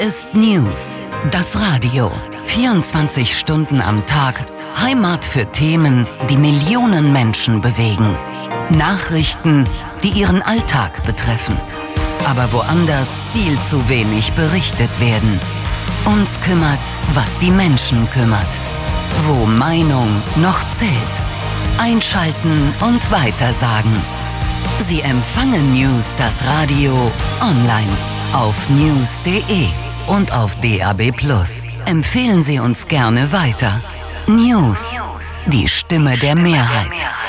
ist News, das Radio. 24 Stunden am Tag, Heimat für Themen, die Millionen Menschen bewegen. Nachrichten, die ihren Alltag betreffen. Aber woanders viel zu wenig berichtet werden. Uns kümmert, was die Menschen kümmert. Wo Meinung noch zählt. Einschalten und weitersagen. Sie empfangen News, das Radio, online, auf news.de und auf DAB+. Empfehlen Sie uns gerne weiter. News, die Stimme der Mehrheit.